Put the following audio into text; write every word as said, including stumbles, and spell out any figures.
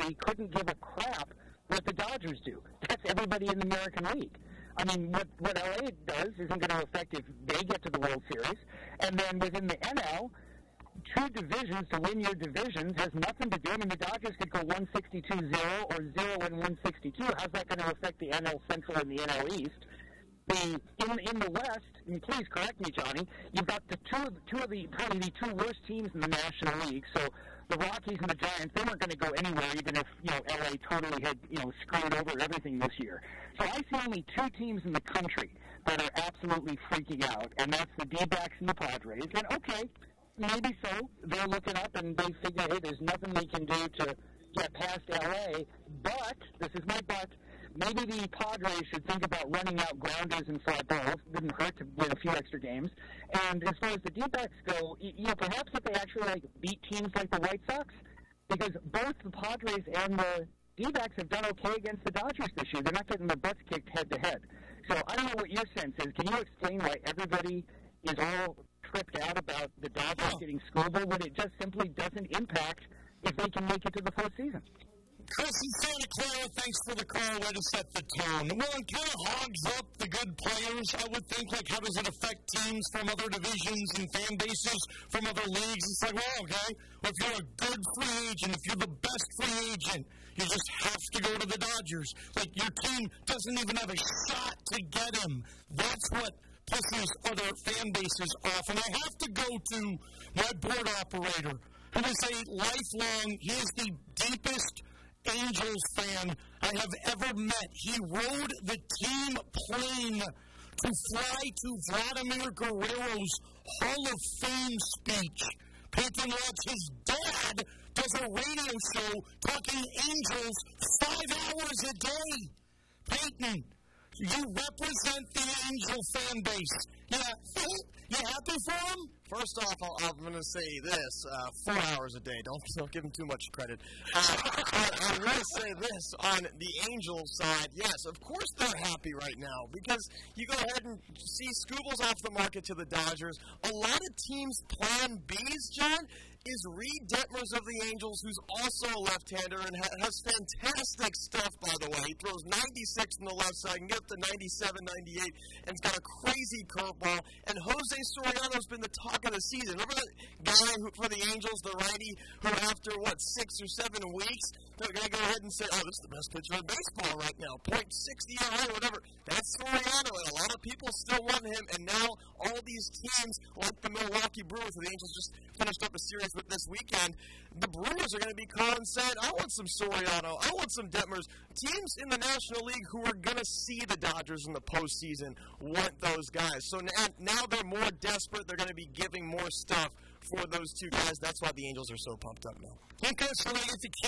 A couldn't give a crap what the Dodgers do. That's everybody in the American League. I mean, what, what L A does isn't going to affect if they get to the World Series. And then within the N L, two divisions to win your divisions has nothing to do. I mean, the Dodgers could go one sixty-two zero or zero and one sixty-two. How's that going to affect the N L Central and the N L East? The, in, in the West, and please correct me, Johnny, you've got the two, two of the probably the two worst teams in the National League. So the Rockies and the Giants, they weren't going to go anywhere, even if, you know, L A totally had, you know, screwed over everything this year. So I see only two teams in the country that are absolutely freaking out, and that's the D-backs and the Padres. And okay, maybe so. They're looking up and they figure, hey, there's nothing they can do to get past L A. But this is my but. Maybe the Padres should think about running out grounders and fly balls. Didn't hurt to win a few extra games. And as far as the D-backs go, you know, perhaps if they actually like beat teams like the White Sox, because both the Padres and the D-backs have done okay against the Dodgers this year. They're not getting their butts kicked head to head. So I don't know what your sense is. Can you explain why everybody is all tripped out about the Dodgers getting Scobel when it just simply doesn't impact if they can make it to the postseason? Chris in Santa Clara, thanks for the call. Way to set the tone. Well, it kind of hogs up the good players, I would think. Like, how does it affect teams from other divisions and fan bases from other leagues? It's like, well, okay, well, if you're a good free agent, if you're the best free agent, you just have to go to the Dodgers. Like, your team doesn't even have a shot to get him. That's what pisses other fan bases off. And I have to go to my board operator, who is a lifelong, he is the deepest Angels fan I have ever met. He rode the team plane to fly to Vladimir Guerrero's Hall of Fame speech. Peyton Lodge, his dad, does a radio show talking Angels five hours a day. Peyton, you represent the Angel fan base. Yeah, you happy for him? First off, I'll, I'm going to say this, uh, four hours a day. Don't, don't give him too much credit. Uh, I, I'm going to say this, on the Angels side, yes, of course they're happy right now, because you go ahead and see Scoobles off the market to the Dodgers. A lot of teams' plan Bs, John, is Reed Detmers of the Angels, who's also a left-hander and ha- has fantastic stuff, by the way. He throws ninety-six on the left side, can get up to ninety-seven, ninety-eight, and he's got a crazy curveball. And Jose Soriano's been the talk of the season. Remember that guy who, for the Angels, the righty, who after, what, six or seven weeks, they're going to go ahead and say, oh, this is the best pitcher in baseball right now, point six E R A, whatever. That's Soriano, and a lot of people still want him, and now all these teams, like the Milwaukee Brewers, who the Angels just finished up a series with this weekend, the Brewers are going to be calling saying, I want some Soriano, I want some Detmers. Teams in the National League who are going to see the Dodgers in the postseason want those guys. So now, now they're more desperate. They're going to be giving more stuff for those two guys. That's why the Angels are so pumped up now. Okay, so they get to